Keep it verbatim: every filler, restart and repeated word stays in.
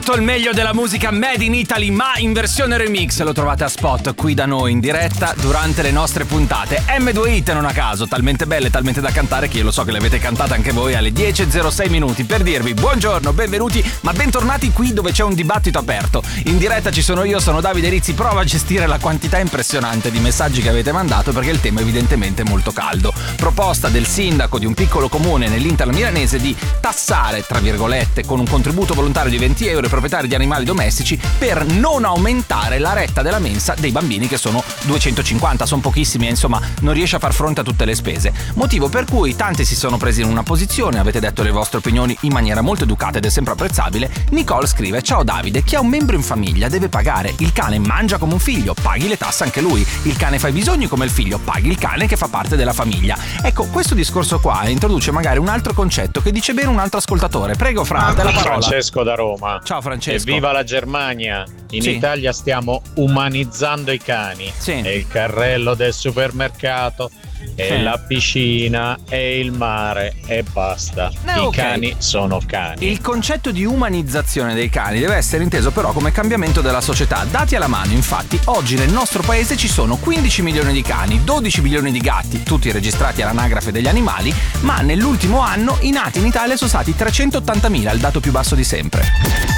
Il meglio della musica made in Italy, ma in versione remix. Lo trovate a Spot qui da noi in diretta durante le nostre puntate. emme due Hit, non a caso, talmente belle, talmente da cantare che io lo so che le avete cantate anche voi alle dieci e zero sei minuti per dirvi buongiorno, benvenuti, ma bentornati qui dove c'è un dibattito aperto. In diretta ci sono io, sono Davide Rizzi. Prova a gestire la quantità impressionante di messaggi che avete mandato, perché il tema evidentemente è molto caldo. Proposta del sindaco di un piccolo comune nell'Interland milanese di tassare, tra virgolette, con un contributo volontario di venti euro i proprietari di animali domestici per non aumentare la retta della mensa dei bambini, che sono duecentocinquanta, sono pochissimi e insomma non riesce a far fronte a tutte le spese. Motivo per cui tanti si sono presi in una posizione, avete detto le vostre opinioni in maniera molto educata ed è sempre apprezzabile. Nicole scrive: ciao Davide, chi ha un membro in famiglia deve pagare. Il cane mangia come un figlio, paghi le tasse anche lui. Il cane fa i bisogni come il figlio, paghi il cane che fa parte della famiglia. Ecco, questo discorso qua introduce magari un altro concetto che dice bene un altro ascoltatore. Prego Fra, te la parola. Francesco da Roma. Ciao Francesco. Evviva la Germania! In sì. Italia stiamo umanizzando i cani. Sì. È il carrello del supermercato, è sì. la piscina, è il mare e basta. No, I okay. cani sono cani. Il concetto di umanizzazione dei cani deve essere inteso però come cambiamento della società. Dati alla mano, infatti, oggi nel nostro paese ci sono quindici milioni di cani, dodici milioni di gatti, tutti registrati all'anagrafe degli animali, ma nell'ultimo anno i nati in Italia sono stati trecentottantamila, il dato più basso di sempre.